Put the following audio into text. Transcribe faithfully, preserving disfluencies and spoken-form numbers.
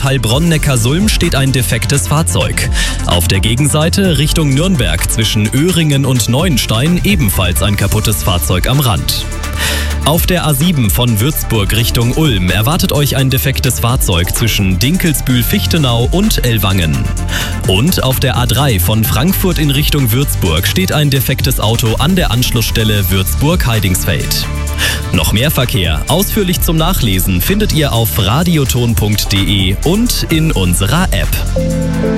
Ort Heilbronn-Neckarsulm steht ein defektes Fahrzeug. Auf der Gegenseite Richtung Nürnberg zwischen Öhringen und Neuenstein ebenfalls ein kaputtes Fahrzeug am Rand. Auf der A sieben von Würzburg Richtung Ulm erwartet euch ein defektes Fahrzeug zwischen Dinkelsbühl-Fichtenau und Ellwangen. Und auf der A drei von Frankfurt in Richtung Würzburg steht ein defektes Auto an der Anschlussstelle Würzburg-Heidingsfeld. Noch mehr Verkehr, ausführlich zum Nachlesen, findet ihr auf radioton punkt de und in unserer App.